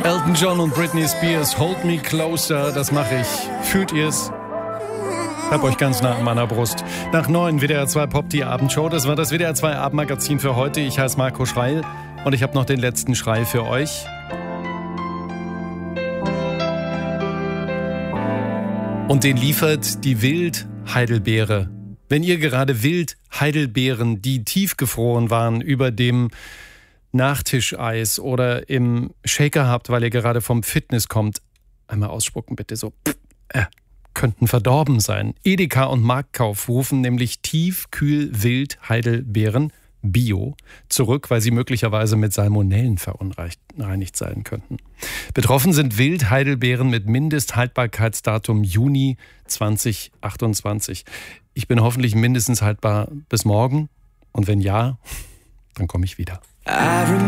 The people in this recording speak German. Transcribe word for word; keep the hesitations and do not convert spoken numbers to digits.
Elton John und Britney Spears, Hold Me Closer, das mache ich. Fühlt ihr's? Hab euch ganz nah an meiner Brust. Nach neun W D R zwei Pop, die Abendshow. Das war das W D R zwei Abendmagazin für heute. Ich heiße Marco Schreil und ich habe noch den letzten Schrei für euch. Und den liefert die Wild-Heidelbeere. Wenn ihr gerade Wild-Heidelbeeren, die tiefgefroren waren, über dem Nachtischeis oder im Shaker habt, weil ihr gerade vom Fitness kommt, einmal ausspucken bitte so, äh, könnten verdorben sein. Edeka und Marktkauf rufen nämlich Tiefkühl-Wild-Heidelbeeren Bio zurück, weil sie möglicherweise mit Salmonellen verunreinigt sein könnten. Betroffen sind Wild-Heidelbeeren mit Mindesthaltbarkeitsdatum Juni zwanzig achtundzwanzig. Ich bin hoffentlich mindestens haltbar bis morgen und wenn ja, dann komme ich wieder.